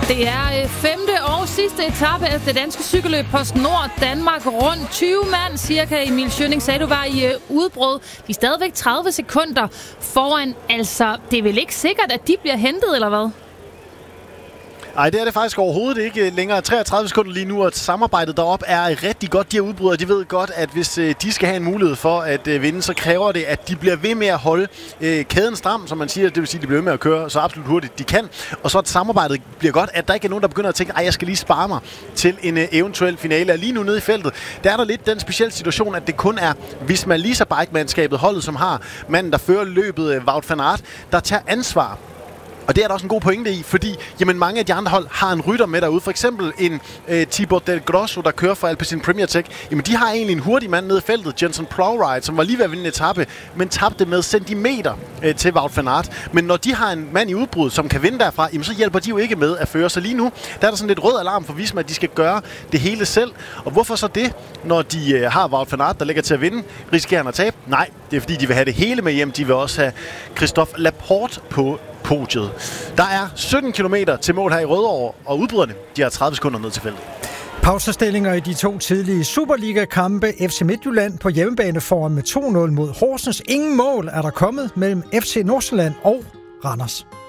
Det er 5. og sidste etape af det danske cykelløb PostNord Danmark rundt. 20 mand cirka. Emil Schønning sagde, du var i udbrud. De er stadigvæk 30 sekunder foran. Altså, det er vel ikke sikkert, at de bliver hentet, eller hvad? Nej, det er det faktisk overhovedet ikke længere. 33 sekunder lige nu, og samarbejdet deroppe er rigtig godt. De her udbrydere, de ved godt, at hvis de skal have en mulighed for at vinde, så kræver det, at de bliver ved med at holde kæden stram, som man siger. Det vil sige, at de bliver ved med at køre så absolut hurtigt de kan. Og så at samarbejdet bliver godt, at der ikke er nogen, der begynder at tænke, jeg skal lige spare mig til en eventuel finale. Lige nu nede i feltet, der er der lidt den specielle situation, at det kun er Visma Lease Bike-mandskabet, holdet, som har manden, der fører løbet, Wout van Aert, der tager ansvar. Og det er der også en god pointe i, fordi jamen, mange af de andre hold har en rytter med derude. For eksempel en Thibaut Del Grosso, der kører for Alpecin Premier Tech. Jamen, de har egentlig en hurtig mand nede i feltet, Jenson Plowright, som var lige ved at vinde en etape, men tabte med centimeter til Wout van Aert. Men når de har en mand i udbrud, som kan vinde derfra, jamen, så hjælper de jo ikke med at føre. Så lige nu, der er der sådan lidt rød alarm for Visma, at de skal gøre det hele selv. Og hvorfor så det, når de har Wout van Aert, der ligger til at vinde? Risikerer han at tabe? Nej, det er fordi, de vil have det hele med hjem. De vil også have Christophe Laporte på podiet. Der er 17 km til mål her i Rødovre, og udbryderne, de har 30 sekunder ned til feltet. Pausestillinger i de 2 tidlige Superliga-kampe. FC Midtjylland på hjemmebane foran med 2-0 mod Horsens. Ingen mål er der kommet mellem FC Nordsjælland og Randers.